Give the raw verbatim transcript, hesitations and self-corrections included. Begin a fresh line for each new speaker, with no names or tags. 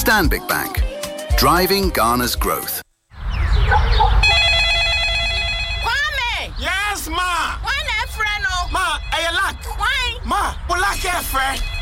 Stanbic Bank. Driving Ghana's growth.
Yes, ma.
Why not, friend?
Ma, are you luck?
Why?
Ma, well, luck, friend.